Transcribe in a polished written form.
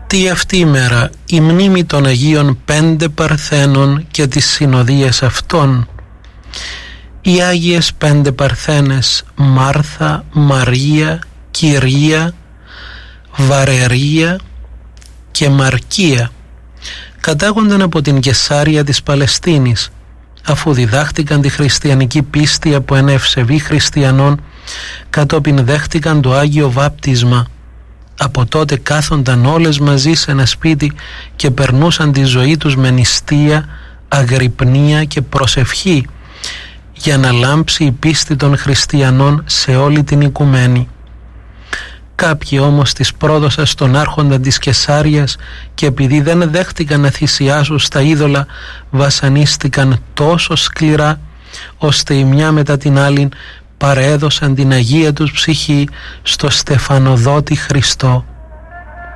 Τι αυτή η μέρα η μνήμη των Αγίων 5 Παρθένων και τις συνοδείες αυτών. Οι Άγιες 5 Παρθένες Μάρθα, Μαρία, Κυρία, Βαρερία και Μαρκία κατάγονταν από την Καισάρια της Παλαιστίνης, αφού διδάχτηκαν τη χριστιανική πίστη από ένα ευσεβή χριστιανών, κατόπιν δέχτηκαν το Άγιο Βάπτισμα. Από τότε κάθονταν όλες μαζί σε ένα σπίτι και περνούσαν τη ζωή τους με νηστεία, αγρυπνία και προσευχή, για να λάμψει η πίστη των χριστιανών σε όλη την οικουμένη. Κάποιοι όμως τις πρόδωσαν στον άρχοντα της Καισάριας και επειδή δεν δέχτηκαν να θυσιάσουν στα είδωλα, βασανίστηκαν τόσο σκληρά, ώστε η μια μετά την άλλη παρέδωσαν την Αγία τους ψυχή στο στεφανοδότη Χριστό.